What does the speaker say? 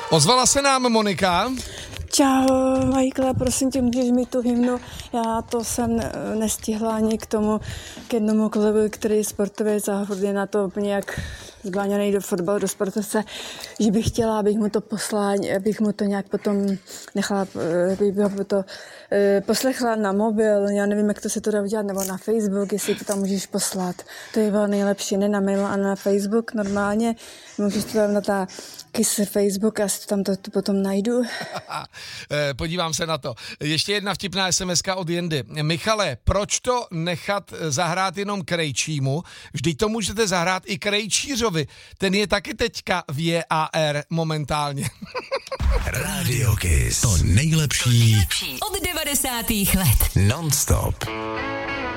Ozvala se nám Monika. Čau, Michael, prosím tě, můžeš mi tu hymnu? Já to jsem nestihla ani k jednomu kolegovi, který je sportovec a furt je na to úplně jak zbláněný do fotbalu, do sportovce, že bych chtěla, abych mu to poslala, abych mu to nějak potom nechala, abych ho to poslechla na mobil, já nevím, jak to se to dá udělat, nebo na Facebook, jestli to tam můžeš poslat. To je bylo nejlepší, ne na mail, ale na Facebook normálně. Můžeš to tam na ta Kiss Facebook, já si to tam to potom najdu. Podívám se na to. Ještě jedna vtipná SMS-ka od Jendy. Michale, proč to nechat zahrát jenom Krejčímu? Vždyť to můžete zahrát i Krejčířovi. Ten je taky teďka v JAR momentálně. Radio Kiss. To nejlepší od 90. let. Non-stop.